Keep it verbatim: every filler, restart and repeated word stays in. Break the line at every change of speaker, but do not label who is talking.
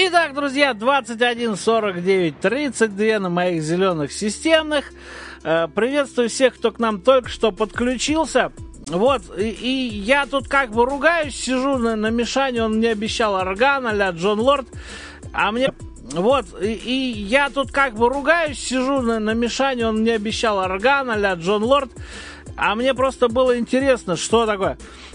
Итак, друзья, двадцать один сорок девять тридцать два на моих зеленых системных. Приветствую всех, кто к нам только что подключился. Вот, и, и я тут как бы ругаюсь, сижу на, на Мишане, он мне обещал орган а-ля Джон Лорд, а мне... Вот, и, и я тут как бы ругаюсь, сижу на, на Мишане, он мне обещал орган а-ля Джон Лорд, а мне просто было интересно, что такое.